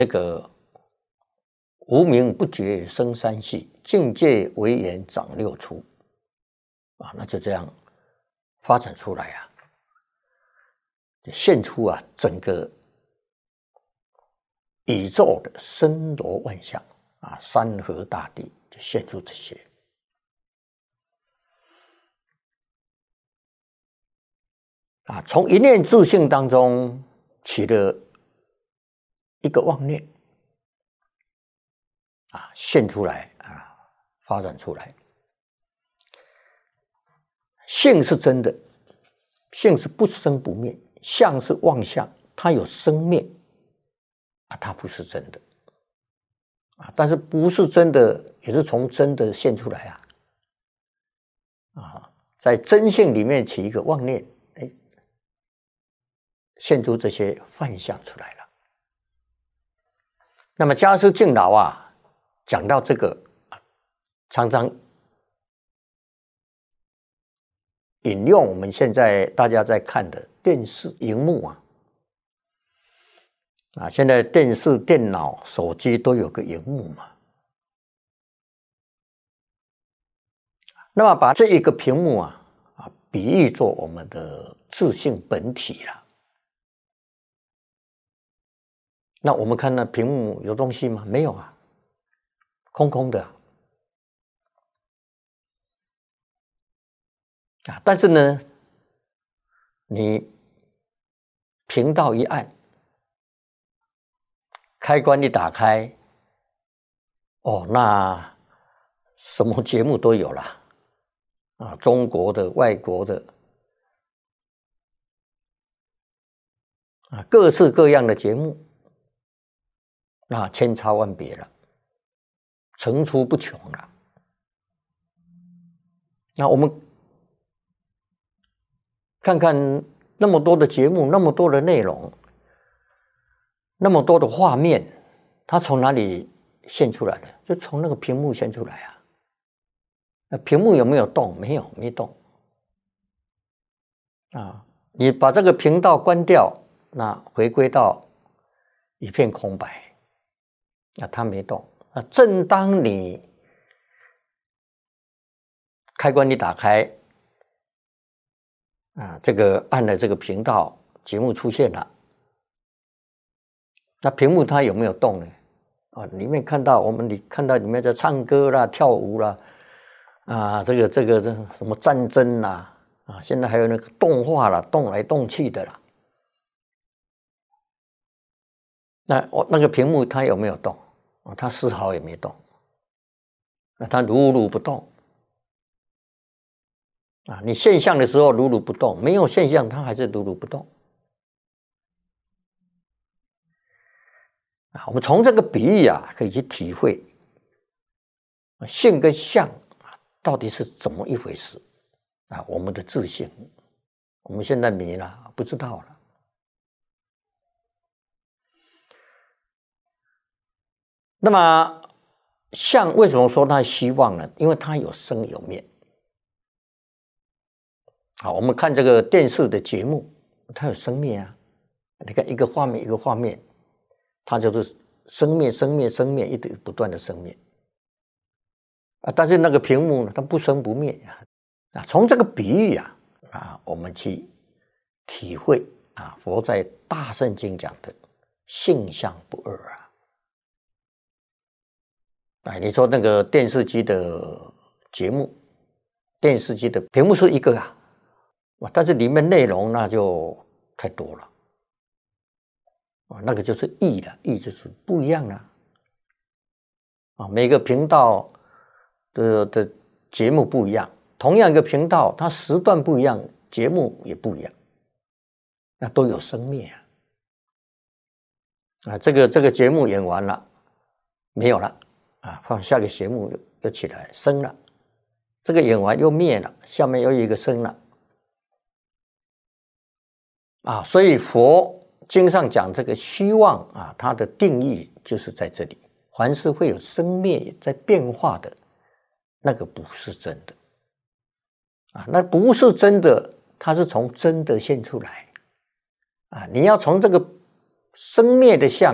这个无名不觉生三系，境界为缘长六出啊，那就这样发展出来啊，现出啊整个宇宙的森罗万象啊，山河大地就现出这些。啊，从一念自性当中起了一个妄念啊，现出来啊，发展出来。性是真的，性是不生不灭，相是妄相，它有生灭啊，它不是真的啊。但是不是真的，也是从真的现出来啊，在真性里面起一个妄念，现出这些幻象出来了。那么家师敬老啊，讲到这个，常常引用我们现在大家在看的电视荧幕啊，现在电视、电脑、手机都有个荧幕嘛。那么把这一个屏幕啊，比喻作我们的自性本体了。那我们看那屏幕有东西吗？没有啊，空空的啊。但是呢，你频道一按，开关一打开，哦，那什么节目都有了啊，中国的、外国的啊，各式各样的节目。那千差万别了，层出不穷了。那我们看看那么多的节目，那么多的内容，那么多的画面，它从哪里现出来的？就从那个屏幕现出来啊。那屏幕有没有动？没有，没动。啊，你把这个频道关掉，那回归到一片空白。那它没动，那正当你开关一打开啊，这个按了这个频道，节目出现了，那屏幕它有没有动呢？啊，里面看到你看到里面在唱歌啦、跳舞啦，啊，这个什么战争啦，啊，现在还有那个动画啦，动来动去的啦，那个屏幕它有没有动？它丝毫也没动，那它如如不动啊！你现象的时候如如不动，没有现象它还是如如不动啊！我们从这个比喻啊，可以去体会性跟相到底是怎么一回事啊？我们的自性，我们现在迷了，不知道了。那么相为什么说它希望呢？因为它有生有灭。好，我们看这个电视的节目，它有生灭啊。你看一个画面一个画面，它就是生灭、生灭、生灭，一直不断的生灭啊。但是那个屏幕呢，它不生不灭啊。从这个比喻我们去体会啊，佛在大圣经讲的性相不二啊。你说那个电视机的节目，电视机的屏幕是一个但是里面内容那就太多了那个就是义了，义就是不一样了每个频道的节目不一样，同样一个频道，它时段不一样，节目也不一样，那都有生灭这个节目演完了，没有了放下个节目又起来生了，这个演完又灭了，下面又一个生了所以佛经上讲这个虚妄它的定义就是在这里，凡是会有生灭在变化的，那个不是真的那不是真的，它是从真的现出来你要从这个生灭的相